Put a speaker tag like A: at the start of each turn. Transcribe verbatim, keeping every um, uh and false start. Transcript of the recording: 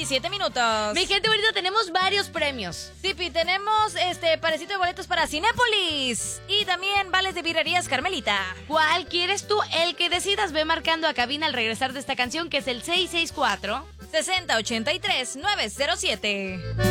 A: veintisiete minutos.
B: Mi gente bonita, tenemos varios premios.
A: Tipi, tenemos este parecito de boletos para Cinépolis y también vales de birrerías Carmelita.
B: ¿Cuál quieres tú? El que decidas, ve marcando a cabina al regresar de esta canción, que es el seis seis cuatro,
A: sesenta ochenta y tres nueve cero siete.